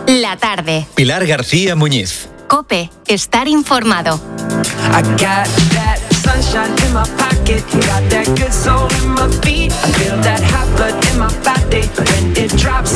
La tarde. Pilar García Muñiz. COPE. Estar informado. Sunshine in my pocket, got that good soul in my feet. I feel that hot blood in my body when it drops.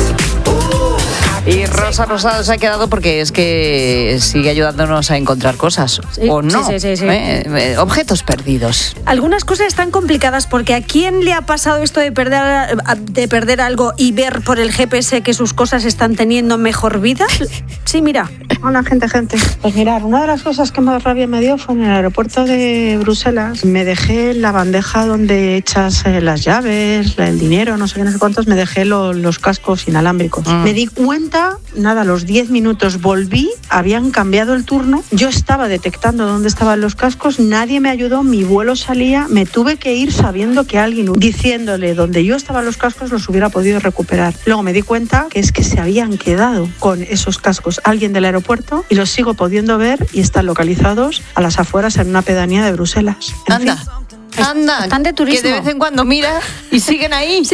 Y Rosa Rosado se ha quedado porque es que sigue ayudándonos a encontrar cosas, sí, ¿o no? Sí. Objetos perdidos. Algunas cosas están complicadas porque ¿a quién le ha pasado esto de perder algo y ver por el GPS que sus cosas están teniendo mejor vida? Sí, mira. Hola, gente. Pues mirar, una de las cosas que más rabia me dio fue en el aeropuerto de Bruselas. Me dejé la bandeja donde echas las llaves, el dinero, no sé qué, no sé cuántos, me dejé los cascos inalámbricos. Me di cuenta, a los 10 minutos volví, habían cambiado el turno, yo estaba detectando dónde estaban los cascos, nadie me ayudó, mi vuelo salía, me tuve que ir sabiendo que alguien diciéndole dónde yo estaba los cascos los hubiera podido recuperar. Luego me di cuenta que es que se habían quedado con esos cascos alguien del aeropuerto y los sigo pudiendo ver y están localizados a las afueras en una pedanía de Bruselas. Anda, están de turismo. Que de vez en cuando mira y siguen ahí,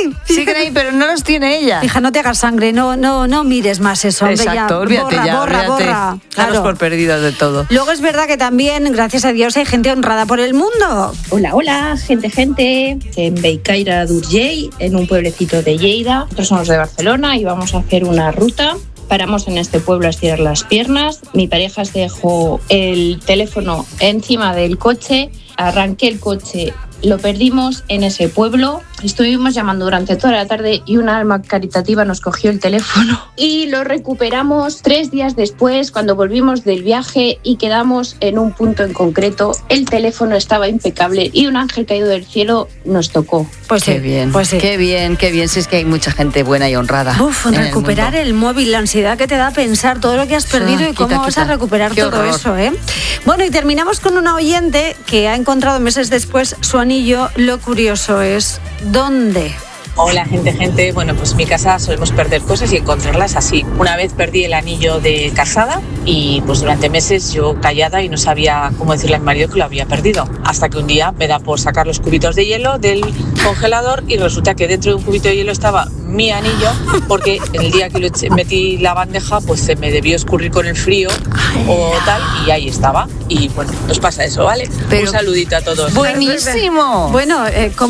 pero no los tiene ella. Hija, no te hagas sangre, no mires más eso, hombre. Exacto, ya, olvídate borra. Claro. Por perdidas de todo. Luego es verdad que también, gracias a Dios, hay gente honrada por el mundo. Hola, gente. En Bellcaire d'Urgell, en un pueblecito de Lleida. Nosotros somos de Barcelona y vamos a hacer una ruta. Paramos en este pueblo a estirar las piernas. Mi pareja se dejó el teléfono encima del coche. Arranqué el coche, lo perdimos en ese pueblo. Estuvimos llamando durante toda la tarde y una alma caritativa nos cogió el teléfono. Y lo recuperamos 3 días después, cuando volvimos del viaje y quedamos en un punto en concreto. El teléfono estaba impecable y un ángel caído del cielo nos tocó. Pues qué bien, qué bien. Si es que hay mucha gente buena y honrada. Recuperar el móvil, la ansiedad que te da pensar todo lo que has perdido y cómo vas a recuperar todo eso, ¿eh? Bueno, y terminamos con una oyente que ha encontrado meses después su anillo. Lo curioso es ¿dónde? Hola, gente. Bueno, pues en mi casa solemos perder cosas y encontrarlas así. Una vez perdí el anillo de casada y pues durante meses yo callada y no sabía cómo decirle a mi marido que lo había perdido. Hasta que un día me da por sacar los cubitos de hielo del congelador y resulta que dentro de un cubito de hielo estaba mi anillo, porque el día que metí la bandeja pues se me debió escurrir con el frío o tal y ahí estaba. Y bueno, nos pasa eso, ¿vale? Un saludito a todos. ¡Buenísimo! Bueno,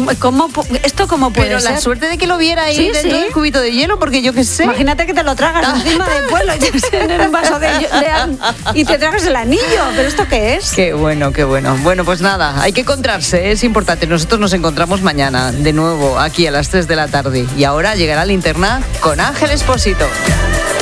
¿esto cómo puede ser? Pero la suerte de que lo viera ahí dentro del cubito de hielo, porque yo qué sé. Imagínate que te lo tragas encima del pueblo en un vaso y te tragas el anillo. ¿Pero esto qué es? Qué bueno. Bueno, pues nada, hay que encontrarse, es importante. Nosotros nos encontramos mañana de nuevo aquí a las 3 de la tarde. Y ahora llegará Linterna con Ángel Expósito.